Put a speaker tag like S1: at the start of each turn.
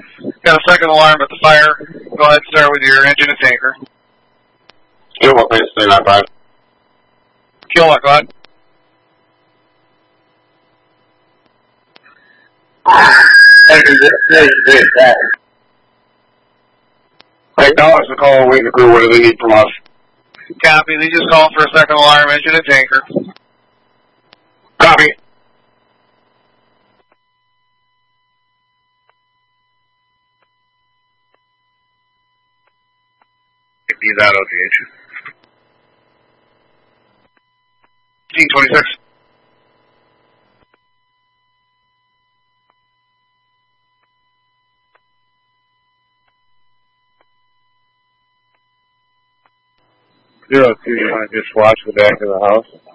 S1: Got a second alarm at the fire. Go ahead and start with your engine and tanker.
S2: Kilo, please, 395.
S1: Kilo, go ahead.
S2: Acknowledge the call and wait the crew. What do they need from us?
S1: Copy. They just called for a second alarm, engine and tanker.
S2: Copy.
S1: He's out, OTH. 1526.
S3: Zero two, you want to just watch the back of the house?